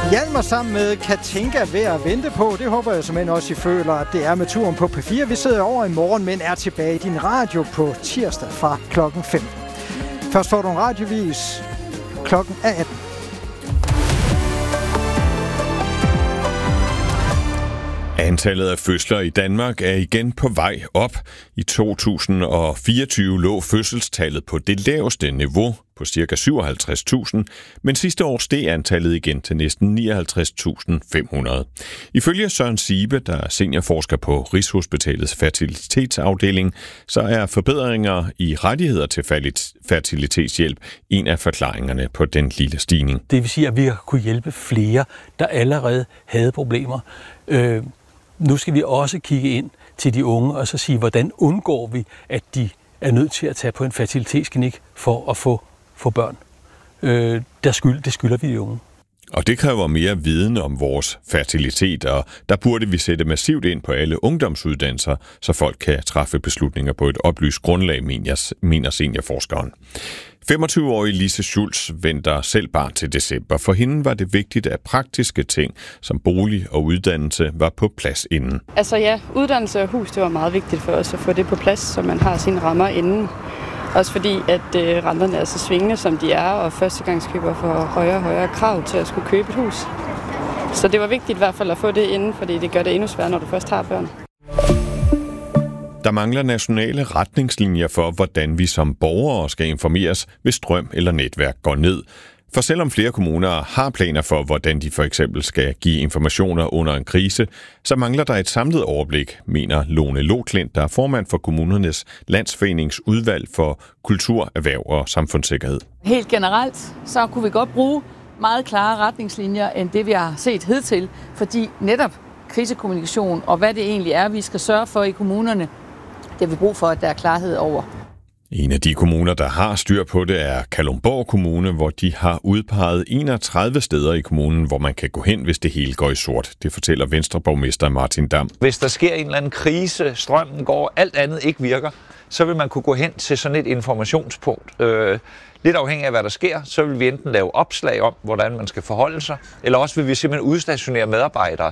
Hjalmar sammen med Katinka ved at vente på. Det håber jeg såmænd også, I føler, at det er med turen på P4. Vi sidder over i morgen, men er tilbage i din radio på tirsdag fra klokken 15. Først får du en radiovis klokken 18. Antallet af fødsler i Danmark er igen på vej op. I 2024 lå fødselstallet på det laveste niveau på ca. 57.000, men sidste år steg antallet igen til næsten 59.500. Ifølge Søren Sibe, der er seniorforsker på Rigshospitalets fertilitetsafdeling, så er forbedringer i rettigheder til fertilitetshjælp en af forklaringerne på den lille stigning. Det vil sige, at vi har kunne hjælpe flere, der allerede havde problemer. Nu skal vi også kigge ind til de unge og så sige, hvordan undgår vi, at de er nødt til at tage på en fertilitetsklinik for at få børn. Det skylder vi de unge. Og det kræver mere viden om vores fertilitet, og der burde vi sætte massivt ind på alle ungdomsuddannelser, så folk kan træffe beslutninger på et oplyst grundlag, mener seniorforskeren. 25-årige Lise Schulz venter selv barn til december. For hende var det vigtigt, at praktiske ting som bolig og uddannelse var på plads inden. Altså ja, uddannelse og hus, det var meget vigtigt for os at få det på plads, så man har sine rammer inden. Også fordi, at renterne er så svingende, som de er, og førstegangskøber får højere og højere krav til at skulle købe et hus. Så det var vigtigt i hvert fald at få det inden, fordi det gør det endnu sværere, når du først har børn. Der mangler nationale retningslinjer for, hvordan vi som borgere skal informeres, hvis strøm eller netværk går ned. For selvom flere kommuner har planer for, hvordan de for eksempel skal give informationer under en krise, så mangler der et samlet overblik, mener Lone Loklint, der er formand for kommunernes landsforeningsudvalg for kultur, erhverv og samfundssikkerhed. Helt generelt, så kunne vi godt bruge meget klare retningslinjer, end det vi har set hidtil, fordi netop krisekommunikation og hvad det egentlig er, vi skal sørge for i kommunerne, det har vi brug for, at der er klarhed over. En af de kommuner, der har styr på det, er Kalundborg Kommune, hvor de har udpeget 31 steder i kommunen, hvor man kan gå hen, hvis det hele går i sort. Det fortæller Venstreborgmester Martin Dam. Hvis der sker en eller anden krise, strømmen går, alt andet ikke virker, så vil man kunne gå hen til sådan et informationspunkt. Lidt afhængig af, hvad der sker, så vil vi enten lave opslag om, hvordan man skal forholde sig, eller også vil vi simpelthen udstationere medarbejdere.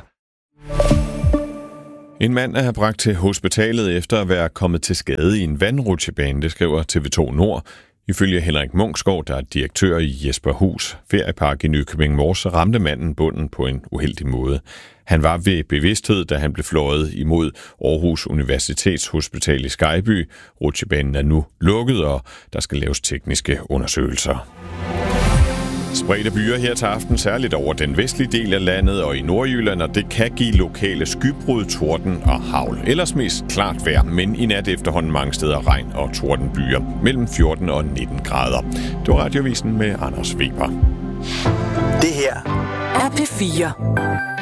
En mand er bragt til hospitalet efter at være kommet til skade i en vandrutsjebane, det skriver TV2 Nord. Ifølge Henrik Munksgaard, der er direktør i Jesperhus Feriepark i Nykøbing Mors, ramte manden bunden på en uheldig måde. Han var ved bevidsthed, da han blev fløjet imod Aarhus Universitetshospital i Skejby. Rutsjebanen er nu lukket, og der skal laves tekniske undersøgelser. Spredte byer her til aften, særligt over den vestlige del af landet og i Nordjylland, og det kan give lokale skybrud, torden og hagl. Ellers mest klart vejr, men i nat efterhånden mange steder regn og tordenbyer. Mellem 14 og 19 grader. Det var Radiovisen med Anders Weber. Det her er P4.